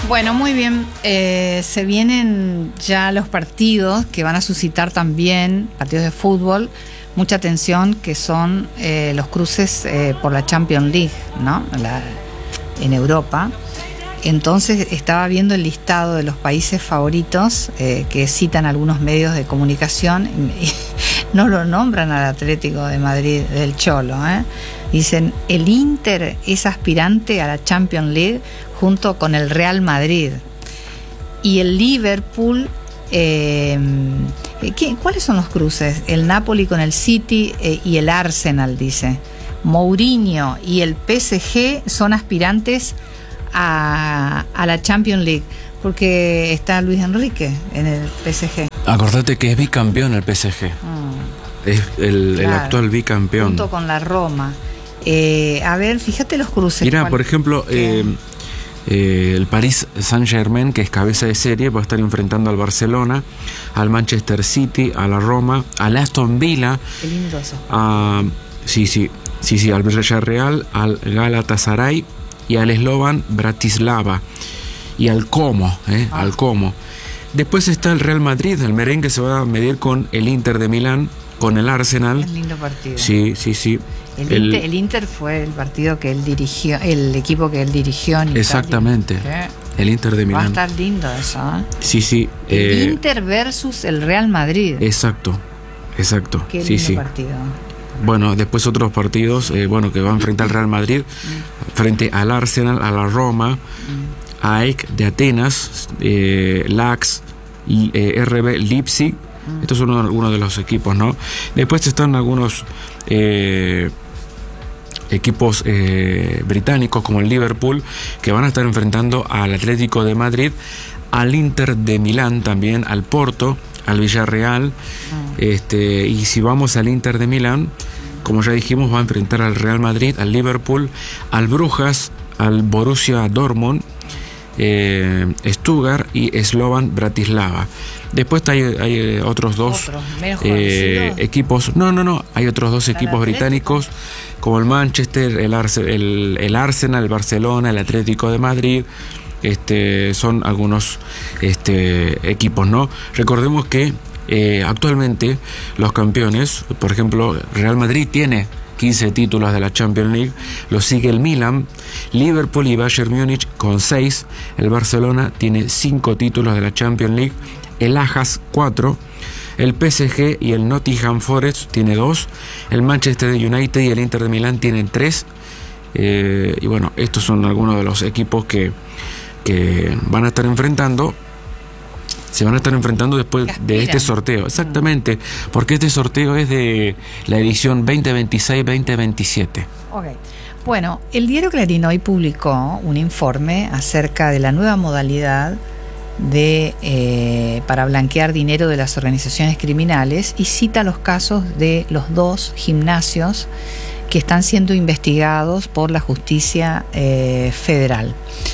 Bueno, muy bien. Se vienen ya los partidos que van a suscitar también, partidos de fútbol, mucha atención, que son los cruces por la Champions League, ¿no? En Europa. Entonces estaba viendo el listado de los países favoritos que citan algunos medios de comunicación y no lo nombran al Atlético de Madrid del Cholo, ¿eh? Dicen, el Inter es aspirante a la Champions League junto con el Real Madrid. Y el Liverpool, ¿cuáles son los cruces? El Napoli con el City y el Arsenal, dice. Mourinho y el PSG son aspirantes a la Champions League, porque está Luis Enrique en el PSG. Acordate que es bicampeón el PSG. Es el actual bicampeón. Junto con la Roma. A ver, fíjate los cruces. Mira, por ejemplo, el Paris Saint-Germain, que es cabeza de serie, va a estar enfrentando al Barcelona, al Manchester City, a la Roma, al Aston Villa. Qué lindo eso. Al Villarreal, al Galatasaray y al Slovan Bratislava y al Como, al Como. Después está el Real Madrid, el merengue se va a medir con el Inter de Milán, con el Arsenal. Un lindo partido. Sí. El Inter fue el partido que él dirigió, el equipo que él dirigió en exactamente. Italia. El Inter de Milán. Va a estar lindo eso, ¿eh? Sí. El Inter versus el Real Madrid. Exacto. Qué lindo partido. Bueno, después otros partidos, que va a enfrentar al Real Madrid, frente al Arsenal, a la Roma, a AEK de Atenas, LAX, RB Leipzig. Estos son algunos de los equipos, ¿no? Después están algunos equipos británicos, como el Liverpool, que van a estar enfrentando al Atlético de Madrid, al Inter de Milán también, al Porto, al Villarreal. Y si vamos al Inter de Milán, como ya dijimos, va a enfrentar al Real Madrid, al Liverpool, al Brujas, al Borussia Dortmund, Stuttgart y Slovan Bratislava. Después hay otros dos equipos. No, hay otros dos equipos británicos, como el Manchester, el Arsenal, el Barcelona, el Atlético de Madrid. Son algunos equipos, ¿no? Recordemos que actualmente los campeones, por ejemplo, Real Madrid tiene 15 títulos de la Champions League, lo sigue el Milan, Liverpool y Bayern Múnich con 6, el Barcelona tiene 5 títulos de la Champions League, el Ajax 4, el PSG y el Nottingham Forest tiene 2, el Manchester United y el Inter de Milán tienen 3, y bueno, estos son algunos de los equipos que van a estar enfrentando. Se van a estar enfrentando después de este sorteo. Exactamente, porque este sorteo es de la edición 2026-2027. Ok. Bueno, el diario Clarín hoy publicó un informe acerca de la nueva modalidad para blanquear dinero de las organizaciones criminales y cita los casos de los 2 gimnasios que están siendo investigados por la justicia federal.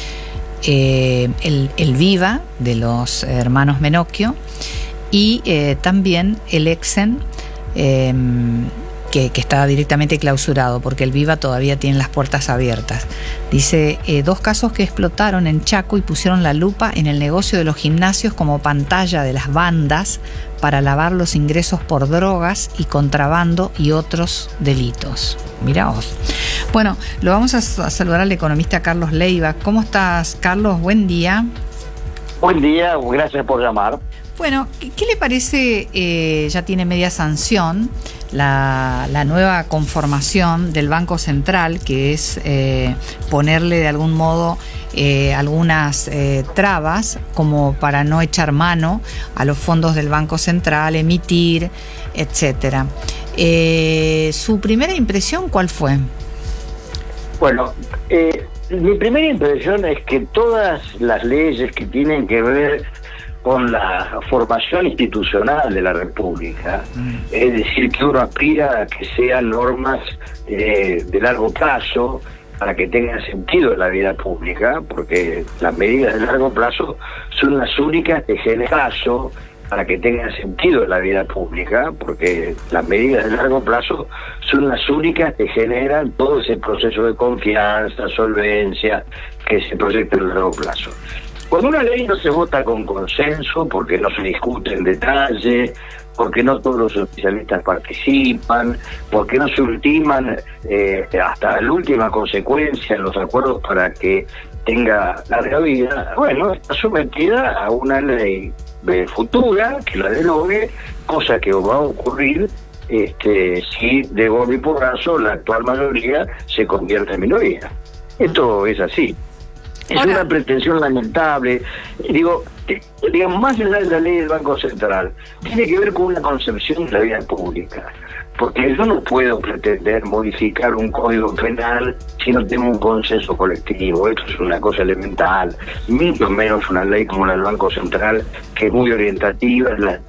El Viva de los hermanos Menocchio y también el Exen, que está directamente clausurado porque el Viva todavía tiene las puertas abiertas. Dice, 2 casos que explotaron en Chaco y pusieron la lupa en el negocio de los gimnasios como pantalla de las bandas para lavar los ingresos por drogas y contrabando y otros delitos. Mirá vos. Bueno, lo vamos a saludar al economista Carlos Leiva. ¿Cómo estás, Carlos? Buen día. Buen día, gracias por llamar. Bueno, ¿qué le parece? Ya tiene media sanción la nueva conformación del Banco Central, que es ponerle de algún modo algunas trabas como para no echar mano a los fondos del Banco Central, emitir, etcétera. ¿Su primera impresión cuál fue? Bueno, mi primera impresión es que todas las leyes que tienen que ver con la formación institucional de la República, es decir, que uno aspira a que sean normas de largo plazo para que tengan sentido en la vida pública, porque las medidas de largo plazo son las únicas que generan plazo para que tengan sentido en la vida pública, porque las medidas de largo plazo son las únicas que generan todo ese proceso de confianza, solvencia, que se proyecta en el largo plazo. Cuando una ley no se vota con consenso, porque no se discute en detalle, porque no todos los especialistas participan, porque no se ultiman hasta la última consecuencia en los acuerdos para que tenga larga vida, bueno, está sometida a una ley futura que la derogue, cosa que va a ocurrir si de golpe y porrazo la actual mayoría se convierte en minoría. Esto es así. Es una pretensión lamentable. Digamos, más allá de la ley del Banco Central, tiene que ver con una concepción de la vida pública. Porque yo no puedo pretender modificar un código penal si no tengo un consenso colectivo. Esto es una cosa elemental. Mucho menos una ley como la del Banco Central, que es muy orientativa,